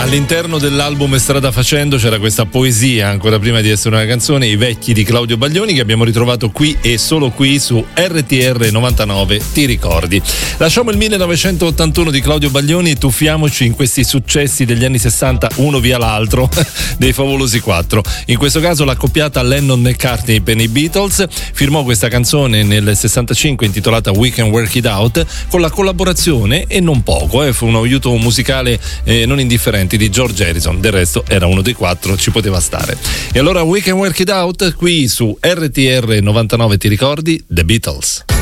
All'interno dell'album Strada Facendo c'era questa poesia, ancora prima di essere una canzone, I vecchi di Claudio Baglioni, che abbiamo ritrovato qui e solo qui su RTR 99, ti ricordi. Lasciamo il 1981 di Claudio Baglioni e tuffiamoci in questi successi degli anni 60, uno via l'altro, dei favolosi quattro. In questo caso l'accoppiata Lennon-McCartney per i Beatles firmò questa canzone nel 65 intitolata We Can Work It Out, con la collaborazione, e non poco, fu un aiuto musicale non indifferente, di George Harrison. Del resto era uno dei quattro, ci poteva stare. E allora We Can Work It Out qui su RTR 99, ti ricordi? The Beatles.